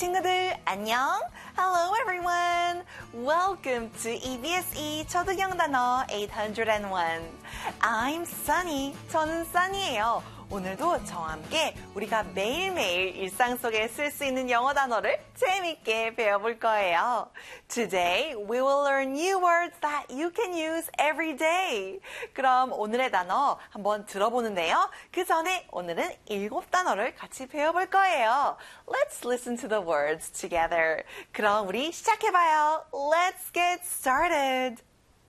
친구들 안녕. Hello everyone. Welcome to EBSE 초등형 단어 801. I'm Sunny. 저는 Sunny예요. 오늘도 저와 함께 우리가 매일매일 일상 속에 쓸 수 있는 영어 단어를 재밌게 배워볼 거예요. Today we will learn new words that you can use every day. 그럼 오늘의 단어 한번 들어보는데요. 그 전에 오늘은 7단어를 같이 배워볼 거예요. Let's listen to the words together. 그럼 우리 시작해봐요. Let's get started.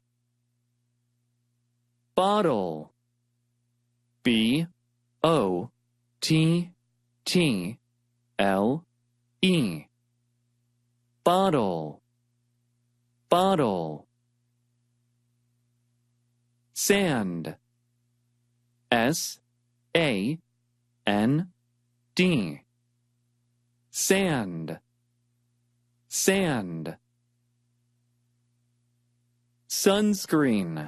Bottle. B-O-T-T-L-E. Bottle. Bottle. Sand. S-A-N-D. Sand. Sand. Sunscreen.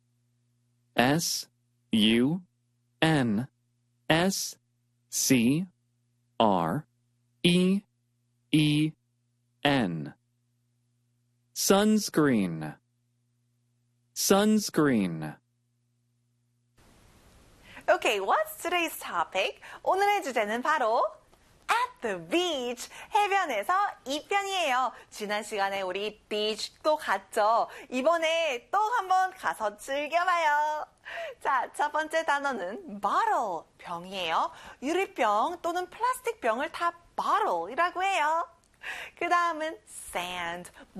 S-U-N-S-C-R-E-E-N. Sunscreen. Sunscreen. Okay, what's today's topic? 오늘의 주제는 바로 at the beach, 해변에서 입변이에요. 지난 시간에 우리 beach도 갔죠. 이번에 또 한번 가서 즐겨봐요. 자, 첫 번째 단어는 bottle, 병이에요. 유리병 또는 플라스틱 병을 다 bottle이라고 해요. 그 다음은 sand,